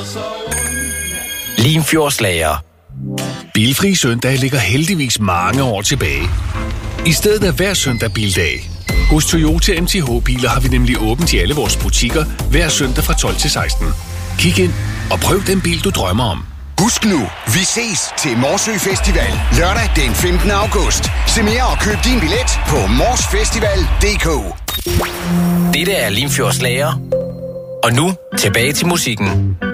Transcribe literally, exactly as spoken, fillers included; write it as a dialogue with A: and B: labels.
A: Limfjordslager.
B: Bilfri søndag ligger heldigvis mange år tilbage. I stedet er hver søndag bildag. Hos Toyota M T H-biler har vi nemlig åbent i alle vores butikker hver søndag fra tolv til seksten. Kig ind og prøv den bil, du drømmer om.
C: Husk nu, vi ses til Morsø Festival lørdag den femtende august. Se mere og køb din billet på morsfestival punktum d k.
A: Dette er Limfjordslager. Og nu tilbage til musikken.